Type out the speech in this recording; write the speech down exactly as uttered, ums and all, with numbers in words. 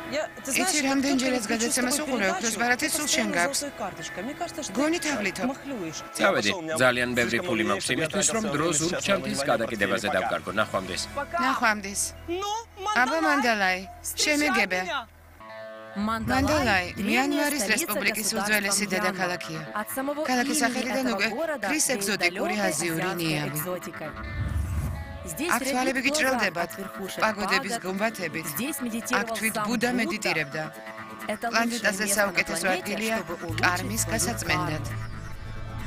იცი, რამდენჯერაც გადაცემას უყურე, ოქროს ბარათი სულ შენ გაქვს. გონი თავლითო. წავედი, ძალიან ბევრი ფული მაქვს იმისთვის, რომ დრო ზურგჩამთის გადაკიდებაზე დავკარგო. ნახვამდის. ნახვამდის. აბა მანდალაი, შემეგებე. მანდალაი მიანმარის რესპუბლიკის უძველესი დედაქალაქია. ქალაქის სახელიდან უკვე ქრის ეგზოტიკური აზიური ნიავი. აქ თვალები გიჭრელდებათ, პაგოდების გუმბათებით. აქ თვით ბუდა მედიტირებდა. პლანეტაზე საუკეთესო ადგილია კარმის გასაწმენდად.